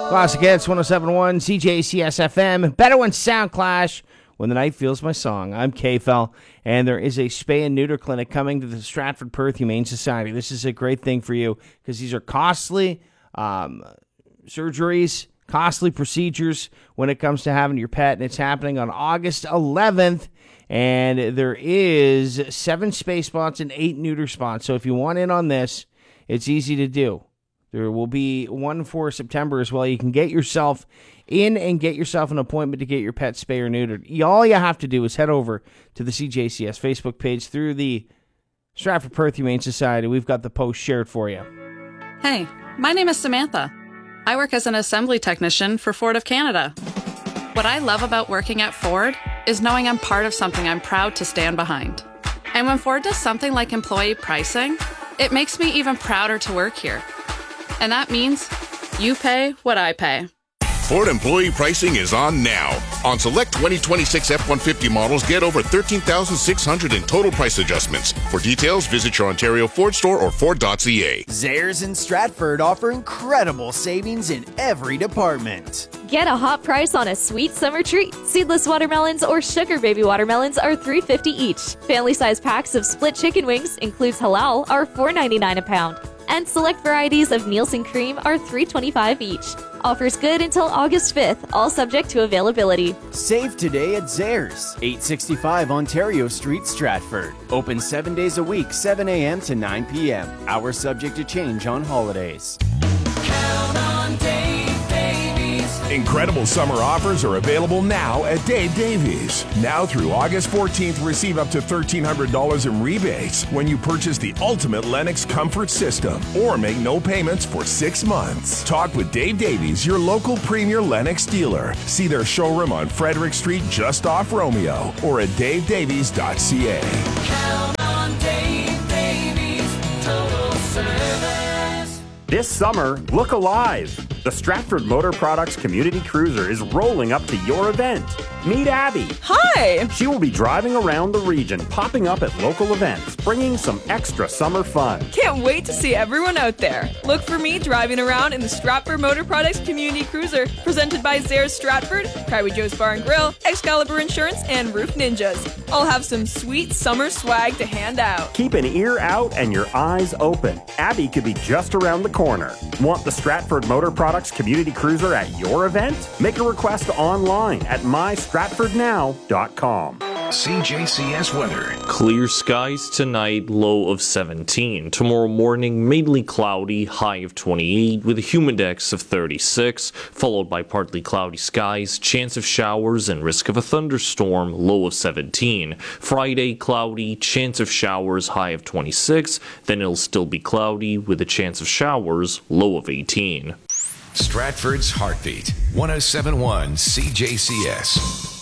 Classic Hits, 107.1, CJCS FM, Better One Sound Clash, When the Night Feels My Song. I'm K-Fel, and there is a spay and neuter clinic coming to the Stratford Perth Humane Society. This is a great thing for you because these are costly surgeries, costly procedures when it comes to having your pet, and it's happening on August 11th, and there is 7 spay spots and 8 neuter spots. So if you want in on this, it's easy to do. There will be one for September as well. You can get yourself in and get yourself an appointment to get your pet spayed or neutered. All you have to do is head over to the CJCS Facebook page through the Stratford Perth Humane Society. We've got the post shared for you. Hey, my name is Samantha. I work as an assembly technician for Ford of Canada. What I love about working at Ford is knowing I'm part of something I'm proud to stand behind. And when Ford does something like employee pricing, it makes me even prouder to work here. And that means you pay what I pay. Ford employee pricing is on now. On select 2026 F-150 models, get over $13,600 in total price adjustments. For details, visit your Ontario Ford store or Ford.ca. Zehrs in Stratford offer incredible savings in every department. Get a hot price on a sweet summer treat. Seedless watermelons or sugar baby watermelons are $3.50 each. Family-size packs of split chicken wings, includes halal, are $4.99 a pound. And select varieties of Nielsen cream are $3.25 each. Offers good until August 5th, all subject to availability. Save today at Zehrs, 865 Ontario Street, Stratford. Open 7 days a week, 7 a.m. to 9 p.m. Hours subject to change on holidays. Count on Dave Davies. Incredible summer offers are available now at Dave Davies. Now through August 14th, receive up to $1,300 in rebates when you purchase the ultimate Lennox comfort system or make no payments for 6 months. Talk with Dave Davies, your local premier Lennox dealer. See their showroom on Frederick Street just off Romeo or at davedavies.ca. Count on Dave Davies, total service. This summer, look alive. The Stratford Motor Products Community Cruiser is rolling up to your event. Meet Abby. Hi! She will be driving around the region, popping up at local events, bringing some extra summer fun. Can't wait to see everyone out there. Look for me driving around in the Stratford Motor Products Community Cruiser, presented by Zehrs Stratford, Private Joe's Bar and Grill, Excalibur Insurance, and Roof Ninjas. I'll have some sweet summer swag to hand out. Keep an ear out and your eyes open. Abby could be just around the corner. Want the Stratford Motor Products Community Cruiser at your event? Make a request online at mystratfordnow.com. CJCS weather. Clear skies tonight, low of 17. Tomorrow morning, mainly cloudy, high of 28, with a humidex of 36, followed by partly cloudy skies, chance of showers, and risk of a thunderstorm, low of 17. Friday, cloudy, chance of showers, high of 26, then it'll still be cloudy, with a chance of showers, low of 18. Stratford's Heartbeat, 107.1 CJCS.